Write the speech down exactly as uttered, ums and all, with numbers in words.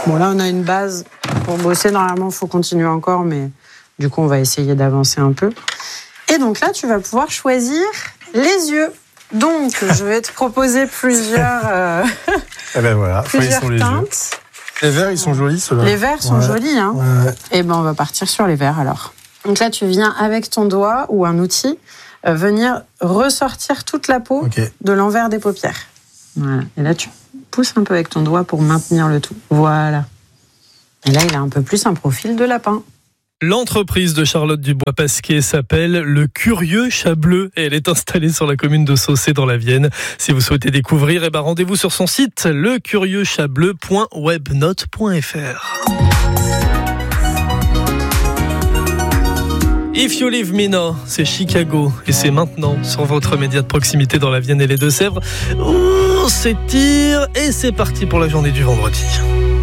Bon, là, on a une base pour bosser. Normalement, il faut continuer encore, mais du coup, on va essayer d'avancer un peu. Et donc là, tu vas pouvoir choisir les yeux. Donc, je vais te proposer plusieurs, euh, eh ben voilà, plusieurs sont les teintes. Yeux. Les verts, ils sont jolis, ceux-là. Les verts sont ouais. jolis, hein. Ouais. Et ben, on va partir sur les verts, alors. Donc là, tu viens avec ton doigt ou un outil euh, venir ressortir toute la peau okay. de l'envers des paupières. Voilà. Et là, tu pousses un peu avec ton doigt pour maintenir le tout. Voilà. Et là, il a un peu plus un profil de lapin. L'entreprise de Charlotte Dubois-Pasquier s'appelle Le Curieux Chat Bleu et elle est installée sur la commune de Saucé dans la Vienne. Si vous souhaitez découvrir, eh ben rendez-vous sur son site le curieux chat bleu point webnote point f r. If You Leave Me Now, c'est Chicago et c'est maintenant sur votre média de proximité dans la Vienne et les Deux-Sèvres. On s'étire et c'est parti pour la journée du vendredi.